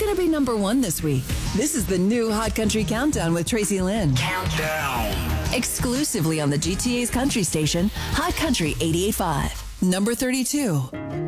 going to be number one this week? This is the new Hot Country Countdown with Tracy Lynn. Countdown. Exclusively on the GTA's country station, Hot Country 88.5. Number 32.